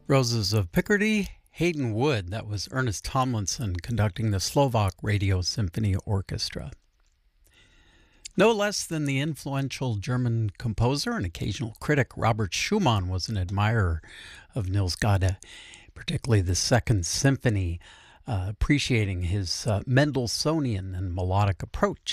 Roses of Picardy, Hayden Wood. That was Ernest Tomlinson conducting the Slovak Radio Symphony Orchestra. No less than the influential German composer and occasional critic Robert Schumann was an admirer of Niels Gade, particularly the Second Symphony, appreciating his Mendelssohnian and melodic approach.